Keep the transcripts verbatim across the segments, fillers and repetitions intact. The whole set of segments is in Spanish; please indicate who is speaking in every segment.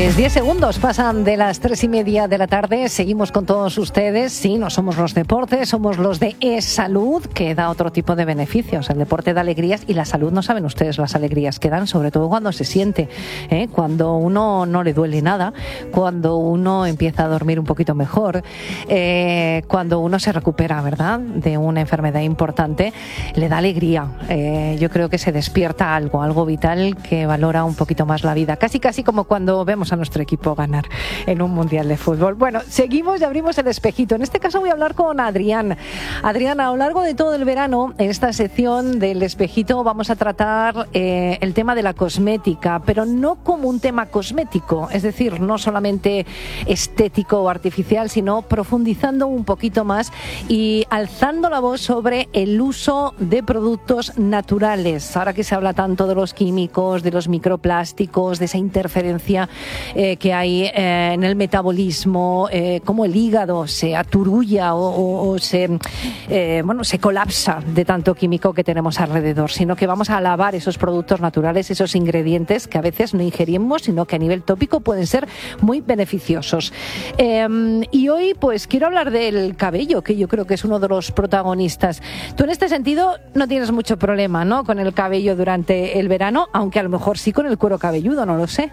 Speaker 1: Pues diez segundos pasan de las tres y media de la tarde. Seguimos con todos ustedes. Sí, no somos los deportes, somos los de E-Salud, que da otro tipo de beneficios. El deporte da alegrías y la salud, no saben ustedes las alegrías que dan, sobre todo cuando se siente, ¿eh? Cuando uno no le duele nada, cuando uno empieza a dormir un poquito mejor, eh, cuando uno se recupera, ¿verdad?, de una enfermedad importante, le da alegría. Eh, yo creo que se despierta algo, algo vital que valora un poquito más la vida. Casi, casi como cuando vemos a nuestro equipo ganar en un mundial de fútbol. Bueno, seguimos y abrimos el espejito. En este caso voy a hablar con Adrián. Adrián, a lo largo de todo el verano, en esta sección del espejito vamos a tratar eh, el tema de la cosmética, pero no como un tema cosmético, es decir, no solamente estético o artificial, sino profundizando un poquito más y alzando la voz sobre el uso de productos naturales. Ahora que se habla tanto de los químicos, de los microplásticos, de esa interferencia Eh, que hay eh, en el metabolismo, eh, cómo el hígado se aturulla o, o, o se, eh, bueno, se colapsa de tanto químico que tenemos alrededor, sino que vamos a alabar esos productos naturales, esos ingredientes que a veces no ingerimos, sino que a nivel tópico pueden ser muy beneficiosos. Eh, y hoy pues quiero hablar del cabello, que yo creo que es uno de los protagonistas. Tú en este sentido no tienes mucho problema, ¿no?, con el cabello durante el verano, aunque a lo mejor sí con el cuero cabelludo, no lo sé.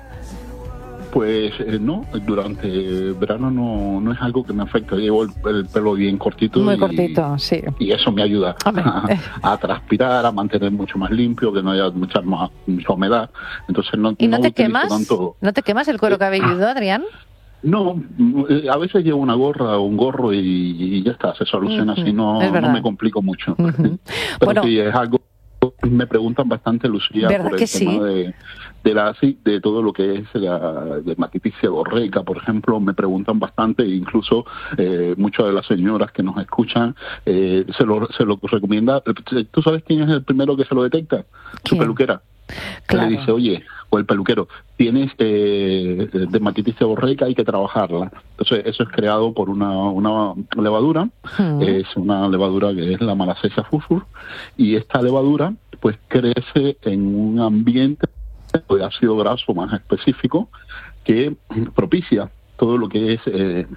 Speaker 2: Pues eh, no, durante el verano no, no es algo que me afecta. Llevo el, el pelo bien cortito.
Speaker 1: Muy
Speaker 2: y,
Speaker 1: cortito, sí.
Speaker 2: Y eso me ayuda a, a transpirar, a mantener mucho más limpio, que no haya mucha, más, mucha humedad. Entonces no,
Speaker 1: ¿Y no,
Speaker 2: no
Speaker 1: te
Speaker 2: utilizo
Speaker 1: quemas?
Speaker 2: tanto.
Speaker 1: ¿No te quemas el cuero cabelludo, Adrián?
Speaker 2: No, a veces llevo una gorra o un gorro y, y ya está, se soluciona
Speaker 1: uh-huh.
Speaker 2: así, no, no me complico mucho.
Speaker 1: Uh-huh.
Speaker 2: Pero
Speaker 1: bueno,
Speaker 2: sí, es algo, me preguntan bastante, Lucía, por el tema
Speaker 1: sí?
Speaker 2: de... de la de todo lo que es la dermatitis seborreica, por ejemplo, me preguntan bastante, e incluso eh, muchas de las señoras que nos escuchan eh, se lo se lo recomienda. ¿Tú sabes quién es el primero que se lo detecta? Su
Speaker 1: ¿Quién?
Speaker 2: peluquera.
Speaker 1: Claro.
Speaker 2: Le dice, oye, o el peluquero, tienes eh, dermatitis seborreica, hay que trabajarla. Entonces eso es creado por una, una levadura, uh-huh. es una levadura que es la Malassezia fusfur, y esta levadura pues crece en un ambiente de ácido graso más específico que propicia todo lo que es eh,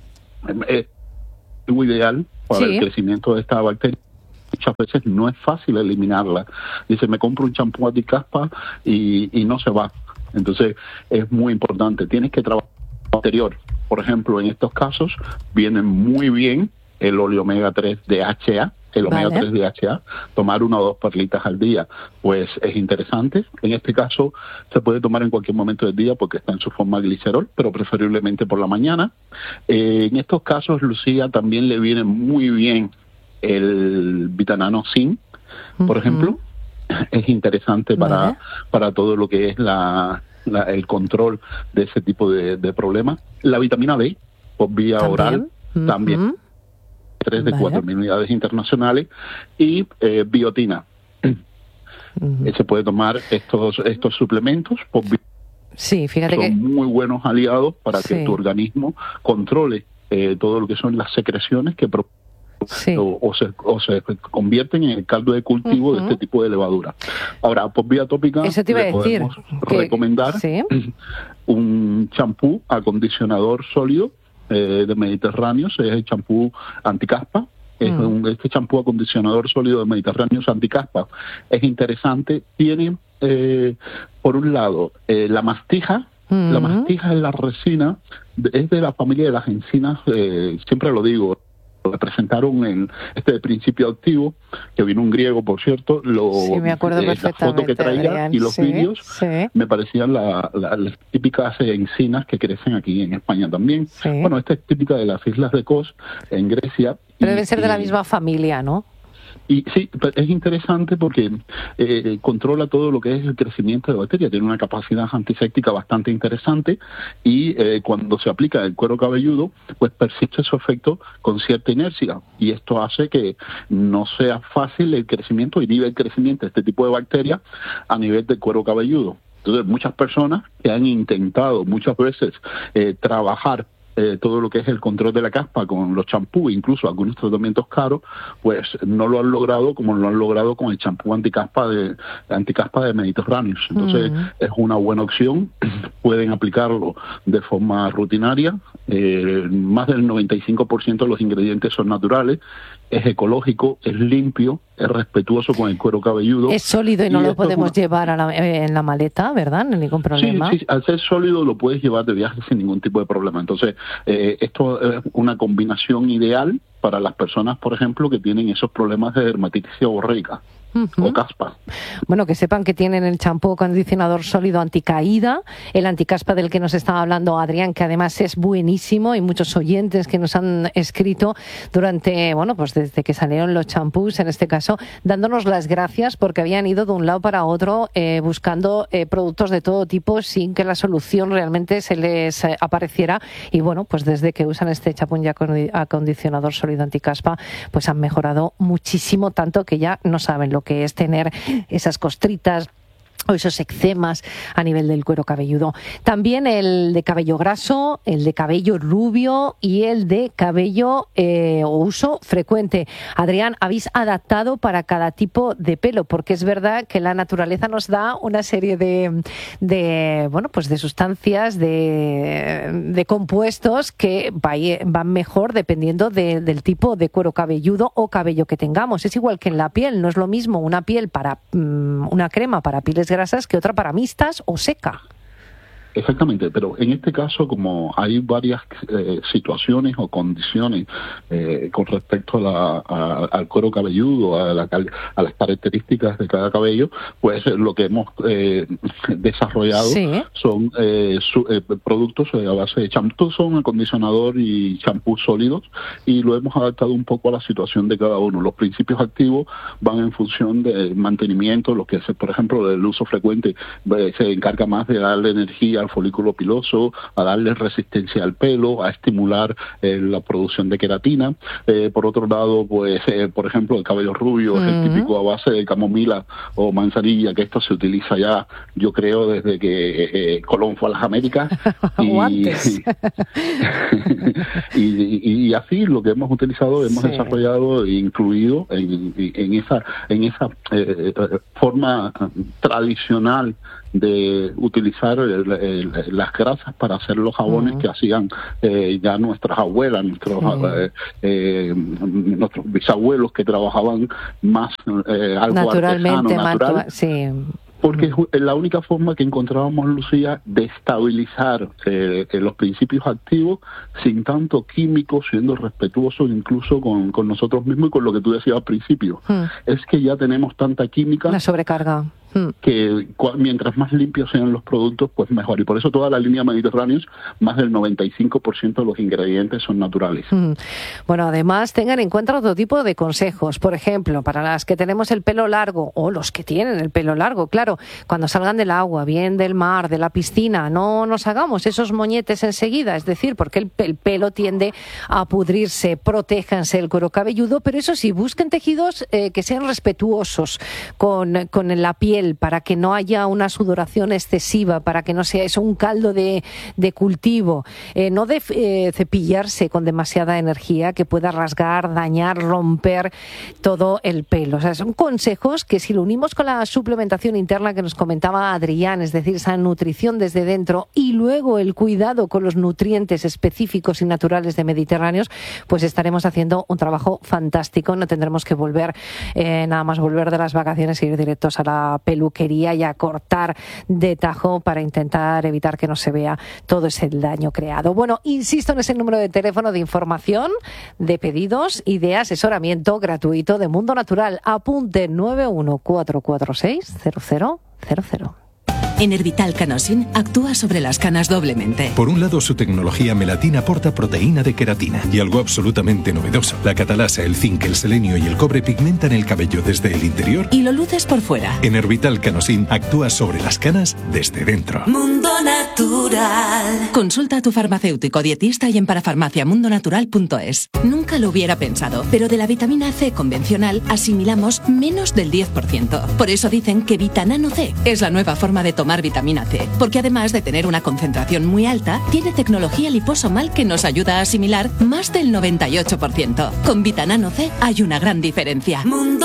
Speaker 2: eh, muy ideal para sí. el crecimiento de esta bacteria. Muchas veces no es fácil eliminarla. Dice, me compro un champú anticaspa y, y no se va. Entonces es muy importante. Tienes que trabajar anterior. Por ejemplo, en estos casos viene muy bien el óleo omega tres D H A, el omega vale. tres D H A, tomar una o dos perlitas al día, pues es interesante. En este caso se puede tomar en cualquier momento del día porque está en su forma glicerol, pero preferiblemente por la mañana. Eh, en estos casos, Lucía, también le viene muy bien el Vitanano Zinc, por uh-huh. ejemplo. Es interesante para, vale. para todo lo que es la, la, el control de ese tipo de, de problemas. La vitamina D, por vía ¿También? oral, uh-huh. también. tres de cuatro mil unidades internacionales y eh, biotina. Uh-huh. Se puede tomar estos estos suplementos por
Speaker 1: sí, fíjate
Speaker 2: son
Speaker 1: que...
Speaker 2: muy buenos aliados para
Speaker 1: sí.
Speaker 2: que tu organismo controle eh, todo lo que son las secreciones que pro- sí. o, o, se, o se convierten en el caldo de cultivo uh-huh. de este tipo de levadura. Ahora, por vía tópica
Speaker 1: Eso te iba a
Speaker 2: le
Speaker 1: decir
Speaker 2: podemos
Speaker 1: que...
Speaker 2: recomendar
Speaker 1: ¿Sí?
Speaker 2: un champú acondicionador sólido Eh, de Mediterráneo, es el champú anticaspa. Es mm. un, este champú acondicionador sólido de Mediterráneo anticaspa es interesante. Tiene, eh, por un lado, eh, la mastija. Mm. La mastija es la resina, es de la familia de las encinas, eh, siempre lo digo. Lo presentaron en este principio activo, que vino un griego, por cierto, lo,
Speaker 1: sí, me acuerdo
Speaker 2: eh, la foto que traía Adrián, y los sí, vídeos sí. me parecían la, la, las típicas encinas que crecen aquí en España también. Sí. Bueno, esta es típica de las islas de Kos, en Grecia.
Speaker 1: Pero y, deben ser de la misma familia, ¿no?
Speaker 2: Y sí, es interesante porque eh, controla todo lo que es el crecimiento de bacterias, tiene una capacidad antiséptica bastante interesante y eh, cuando se aplica el cuero cabelludo, pues persiste su efecto con cierta inercia y esto hace que no sea fácil el crecimiento, inhibe el crecimiento de este tipo de bacterias a nivel del cuero cabelludo. Entonces, muchas personas que han intentado muchas veces eh, trabajar eh, todo lo que es el control de la caspa con los champús, incluso algunos tratamientos caros, pues no lo han logrado como lo han logrado con el champú anticaspa de anticaspa de Mediterráneo. Entonces, mm. es una buena opción. Pueden aplicarlo de forma rutinaria. Eh, más del noventa y cinco por ciento de los ingredientes son naturales. Es ecológico, es limpio, es respetuoso con el cuero cabelludo.
Speaker 1: Es sólido y no y lo podemos una... llevar a la, eh, en la maleta, ¿verdad? No hay ningún problema.
Speaker 2: Sí, sí, al ser sólido lo puedes llevar de viaje sin ningún tipo de problema. Entonces, eh, esto es una combinación ideal para las personas, por ejemplo, que tienen esos problemas de dermatitis seborreica. Uh-huh. O caspa.
Speaker 1: Bueno, que sepan que tienen el champú acondicionador sólido anticaída, el anticaspa del que nos estaba hablando Adrián, que además es buenísimo, y muchos oyentes que nos han escrito durante, bueno, pues desde que salieron los champús, en este caso, dándonos las gracias porque habían ido de un lado para otro eh, buscando eh, productos de todo tipo sin que la solución realmente se les eh, apareciera, y bueno, pues desde que usan este champú y acondicionador sólido anticaspa, pues han mejorado muchísimo, tanto que ya no saben lo que es tener esas costritas o esos eczemas a nivel del cuero cabelludo. También el de cabello graso, el de cabello rubio y el de cabello eh, o uso frecuente. Adrián, habéis adaptado para cada tipo de pelo, porque es verdad que la naturaleza nos da una serie de, de bueno, pues de sustancias, de, de compuestos que van mejor dependiendo de, del tipo de cuero cabelludo o cabello que tengamos. Es igual que en la piel, no es lo mismo una piel para um, una crema para pieles grasas que otra para mixtas o seca.
Speaker 2: Exactamente, pero en este caso, como hay varias eh, situaciones o condiciones eh, con respecto a la, a, al cuero cabelludo, a, la, a las características de cada cabello, pues lo que hemos eh, desarrollado sí. son eh, su, eh, productos a base de champú, son acondicionador y champú sólidos, y lo hemos adaptado un poco a la situación de cada uno. Los principios activos van en función del mantenimiento, lo que es, por ejemplo, del uso frecuente, eh, se encarga más de darle energía al folículo piloso, a darle resistencia al pelo, a estimular eh, la producción de queratina. Eh, por otro lado, pues, eh, por ejemplo, el cabello rubio uh-huh. es el típico a base de camomila o manzanilla, que esto se utiliza ya, yo creo, desde que eh, Colón fue a las Américas. y,
Speaker 1: antes.
Speaker 2: y, y, y así lo que hemos utilizado, hemos sí. desarrollado e incluido en, en esa, en esa eh, forma tradicional de utilizar el, el, las grasas para hacer los jabones uh-huh. que hacían eh, ya nuestras abuelas, nuestros, uh-huh. eh, eh, nuestros bisabuelos que trabajaban más eh, algo
Speaker 1: naturalmente,
Speaker 2: artesano, natural.
Speaker 1: Matua, sí.
Speaker 2: Porque es la única forma que encontrábamos, Lucía, de estabilizar eh, los principios activos sin tanto químico, siendo respetuosos incluso con, con nosotros mismos y con lo que tú decías al principio. Hmm. Es que ya tenemos tanta química.
Speaker 1: La sobrecarga.
Speaker 2: Que mientras más limpios sean los productos, pues mejor. Y por eso toda la línea Mediterránea, más del noventa y cinco por ciento de los ingredientes son naturales.
Speaker 1: Mm. Bueno, además tengan en cuenta otro tipo de consejos. Por ejemplo, para las que tenemos el pelo largo, o los que tienen el pelo largo, claro, cuando salgan del agua, bien del mar, de la piscina, no nos hagamos esos moñetes enseguida, es decir, porque el, el pelo tiende a pudrirse. Protéjanse el cuero cabelludo, pero eso sí, busquen tejidos eh, que sean respetuosos con, con la piel, para que no haya una sudoración excesiva, para que no sea eso un caldo de, de cultivo, eh, no de eh, cepillarse con demasiada energía que pueda rasgar, dañar, romper todo el pelo. O sea, son consejos que si lo unimos con la suplementación interna que nos comentaba Adrián, es decir, esa nutrición desde dentro y luego el cuidado con los nutrientes específicos y naturales de Mediterráneos, pues estaremos haciendo un trabajo fantástico. No tendremos que volver, eh, nada más volver de las vacaciones y ir directos a la peluquería y a cortar de tajo para intentar evitar que no se vea todo ese daño creado. Bueno, insisto en ese número de teléfono de información, de pedidos y de asesoramiento gratuito de Mundo Natural. Apunte nueve uno cuatro cuatro seis cero cero cero cero.
Speaker 3: Enervital Canosin actúa sobre las canas doblemente.
Speaker 4: Por un lado, su tecnología melatina aporta proteína de queratina. Y algo absolutamente novedoso: la catalasa, el zinc, el selenio y el cobre pigmentan el cabello desde el interior
Speaker 3: y lo luces por fuera.
Speaker 4: Enervital Canosin actúa sobre las canas desde dentro.
Speaker 3: Mundo Natural. Consulta a tu farmacéutico dietista y en parafarmacia mundo natural punto es. Nunca lo hubiera pensado, pero de la vitamina C convencional asimilamos menos del diez por ciento. Por eso dicen que Vitanano C es la nueva forma de tomar tomar vitamina C, porque además de tener una concentración muy alta, tiene tecnología liposomal que nos ayuda a asimilar más del noventa y ocho por ciento. Con Vitanano C hay una gran diferencia.